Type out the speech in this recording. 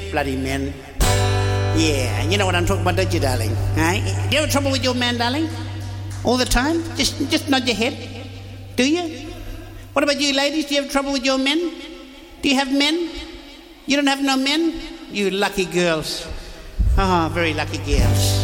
bloody men. Yeah, you know what I'm talking about, don't you, darling? Hey? You have trouble with your man, darling? All the time? Just nod your head. Do you? What about you, ladies? Do you have trouble with your men? Do you have men? You don't have no men? You lucky girls. Ah, very lucky girls.